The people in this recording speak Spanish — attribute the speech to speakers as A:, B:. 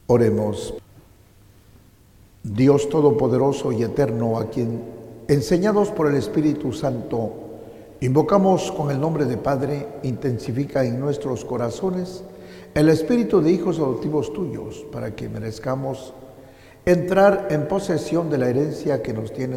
A: Oremos. Dios Todopoderoso y Eterno, a quien, enseñados por el Espíritu Santo, invocamos con el nombre de Padre, intensifica en nuestros corazones el espíritu de hijos adoptivos tuyos, para que merezcamos entrar en posesión de la herencia que nos tienes